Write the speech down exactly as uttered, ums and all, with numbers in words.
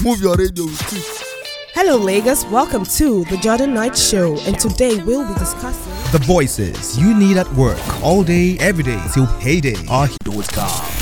Move your radio with it. Hello, Lagos. Welcome to the Jordan Knight Show, and today we'll be discussing the voices you need at work all day, every day till payday. Are dot com.